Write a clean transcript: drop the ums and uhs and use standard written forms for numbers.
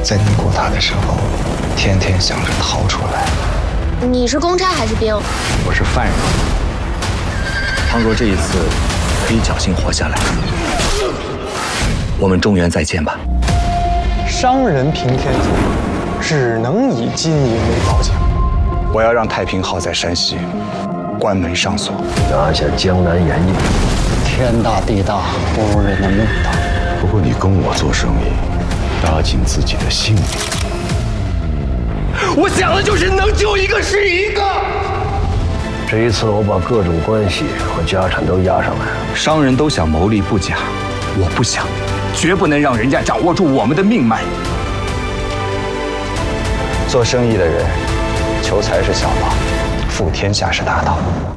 在尼古塔的时候，天天想着逃出来。 你是公差还是兵？ 我是犯人。倘若这一次可以侥幸活下来，我们中原再见吧。 商人平天族，只能以金银为报价。 我要让太平号在山西关门上锁， 拿下江南盐业。 天大地大，不如人的命大。 不过你跟我做生意，搭紧自己的性命。 我想的就是能救一个是一个。 这一次我把各种关系和家产都押上来了。 商人都想谋利不假，我不想，绝不能让人家掌握住我们的命脉。 做生意的人，求财是小道，富天下是大道。